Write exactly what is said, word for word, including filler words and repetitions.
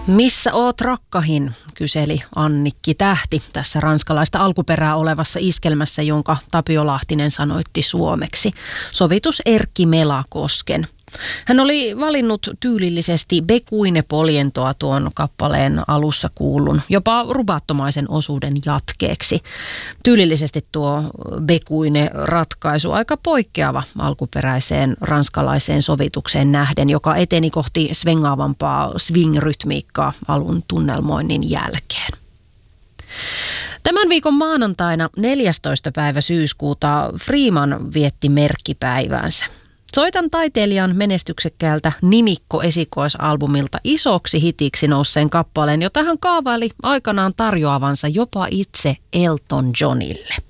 Missä oot rakkahin, kyseli Annikki Tähti tässä ranskalaista alkuperää olevassa iskelmässä, jonka Tapio Lahtinen sanoitti suomeksi. Sovitus Erkki Melakosken. Hän oli valinnut tyylillisesti Bekuine Polientoa tuon kappaleen alussa kuullun, jopa rubattomaisen osuuden jatkeeksi. Tyylillisesti tuo Bekuine-ratkaisu aika poikkeava alkuperäiseen ranskalaiseen sovitukseen nähden, joka eteni kohti svengaavampaa swing-rytmiikkaa alun tunnelmoinnin jälkeen. Tämän viikon maanantaina neljästoista päivä syyskuuta Freeman vietti merkkipäiväänsä. Soitan taiteilijan menestyksekkäältä nimikko-esikoisalbumilta isoksi hitiksi nousseen kappaleen, jota hän kaavaili aikanaan tarjoavansa jopa itse Elton Johnille.